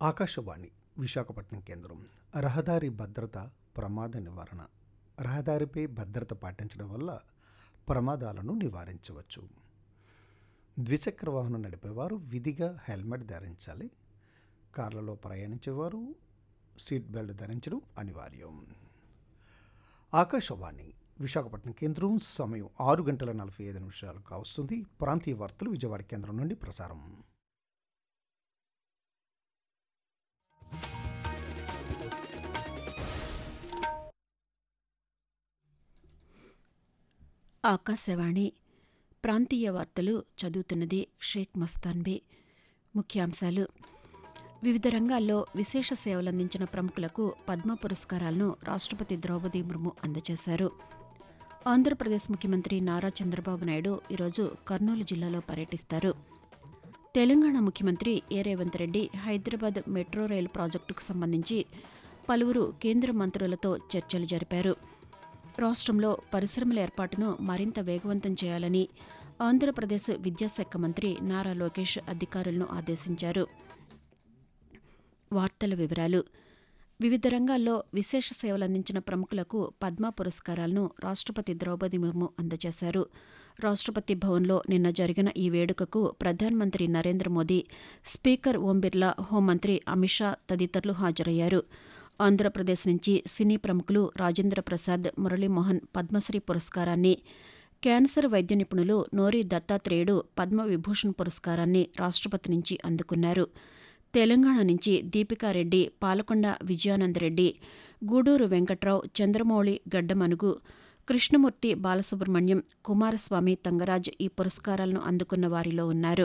ఆకాశవాణి విశాఖపట్నం కేంద్రం. రహదారి భద్రత, ప్రమాద నివారణ. రహదారిపై భద్రత పాటించడం వల్ల ప్రమాదాలను నివారించవచ్చు. ద్విచక్ర వాహనం నడిపేవారు విధిగా హెల్మెట్ ధరించాలి. కార్లలో ప్రయాణించేవారు సీట్ బెల్ట్ ధరించడం అనివార్యం. ఆకాశవాణి విశాఖపట్నం కేంద్రం. సమయం 6:45 కావస్తుంది. ప్రాంతీయ వార్తలు విజయవాడ కేంద్రం నుండి ప్రసారం. ఆకాశవాణి ప్రాంతీయ వార్తలు చదువుతున్నది షేక్ మస్తాన్బీ. ముఖ్యాంశాలు: వివిధ రంగాల్లో విశేష సేవలందించిన ప్రముఖులకు పద్మ పురస్కారాలను రాష్ట్రపతి ద్రౌపది ముర్ము అందజేశారు. ఆంధ్రప్రదేశ్ ముఖ్యమంత్రి నారా చంద్రబాబు నాయుడు ఈరోజు కర్నూలు జిల్లాలో పర్యటిస్తారు. తెలంగాణ ముఖ్యమంత్రి ఏ రేవంత్ రెడ్డి హైదరాబాద్ మెట్రో రైలు ప్రాజెక్టుకు సంబంధించి పలువురు కేంద్ర మంత్రులతో చర్చలు జరిపారు. రాష్ట్రంలో పరిశ్రమల ఏర్పాటును మరింత వేగవంతం చేయాలని ఆంధ్రప్రదేశ్ విద్యాశాఖ మంత్రి నారా లోకేష్ అధికారులను ఆదేశించారు. వార్తల వివరాలు: వివిధ రంగాల్లో విశేష సేవలందించిన ప్రముఖులకు పద్మ పురస్కారాలను రాష్ట్రపతి ద్రౌపది ముర్ము అందజేశారు. రాష్ట్రపతి భవన్లో నిన్న జరిగిన ఈ వేడుకకు ప్రధానమంత్రి నరేంద్ర మోదీ, స్పీకర్ ఓం బిర్లా, హోంమంత్రి అమిత్ షా తదితరులు హాజరయ్యారు. ఆంధ్రప్రదేశ్ నుంచి సినీ ప్రముఖులు రాజేంద్ర ప్రసాద్, మురళీమోహన్ పద్మశ్రీ పురస్కారాన్ని, క్యాన్సర్ వైద్య నిపుణులు నోరి దత్తాత్రేయుడు పద్మవిభూషణ్ పురస్కారాన్ని రాష్ట్రపతి నుంచి అందుకున్నారు. తెలంగాణ నుంచి దీపికారెడ్డి, పాలకొండ విజయానందరెడ్డి, గూడూరు వెంకట్రావు, చంద్రమౌళి గడ్డమనుగు, కృష్ణమూర్తి బాలసుబ్రహ్మణ్యం, కుమారస్వామి తంగరాజ్ ఈ పురస్కారాలను అందుకున్న వారిలో ఉన్నారు.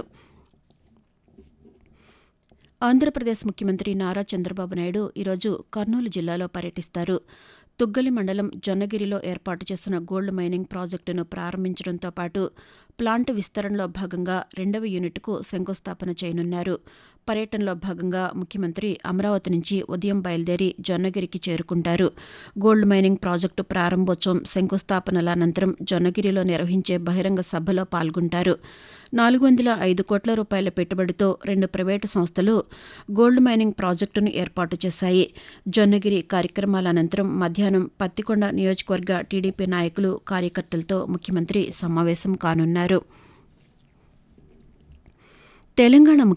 ఆంధ్రప్రదేశ్ ముఖ్యమంత్రి నారా చంద్రబాబు నాయుడు ఈరోజు కర్నూలు జిల్లాలో పర్యటిస్తారు. తుగ్గలి మండలం జొన్నగిరిలో ఏర్పాటు చేసిన గోల్డ్ మైనింగ్ ప్రాజెక్టును ప్రారంభించడంతో పాటు ప్లాంట్ విస్తరణలో భాగంగా 2వ యూనిట్కు శంకుస్థాపన చేయనున్నారు. పర్యటనలో భాగంగా ముఖ్యమంత్రి అమరావతి నుంచి ఉదయం బయలుదేరి జొన్నగిరికి చేరుకుంటారు. గోల్డ్ మైనింగ్ ప్రాజెక్టు ప్రారంభోత్సవం, శంకుస్థాపనల అనంతరం జొన్నగిరిలో నిర్వహించే బహిరంగ సభలో పాల్గొంటారు. 405 కోట్ల రూపాయల పెట్టుబడితో 2 ప్రైవేటు సంస్థలు గోల్డ్ మైనింగ్ ప్రాజెక్టును ఏర్పాటు చేశాయి. జొన్నగిరి కార్యక్రమాల అనంతరం మధ్యాహ్నం పత్తికొండ నియోజకవర్గ టీడీపీ నాయకులు, కార్యకర్తలతో ముఖ్యమంత్రి సమావేశం కానున్నారు. తెలంగాణ